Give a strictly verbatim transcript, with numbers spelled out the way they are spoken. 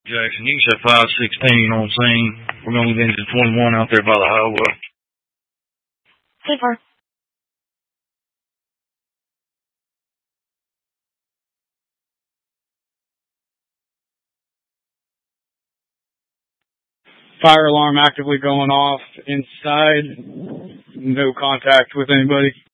Jackson, you said five sixteen on scene. We're going to get into twenty-one out there by the highway. Super. Fire alarm actively going off inside. No contact with anybody.